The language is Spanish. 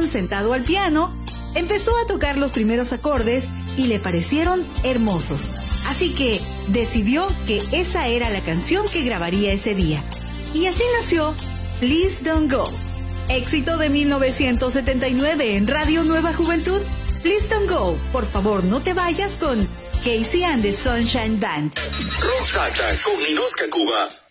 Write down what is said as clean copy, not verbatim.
sentado al piano, empezó a tocar los primeros acordes y le parecieron hermosos. Así que decidió que esa era la canción que grabaría ese día. Y así nació Please Don't Go. Éxito de 1979 en Radio Nueva Juventud. Please Don't Go, por favor no te vayas, con Casey and the Sunshine Band. Rock Data con Ninosca Cuba.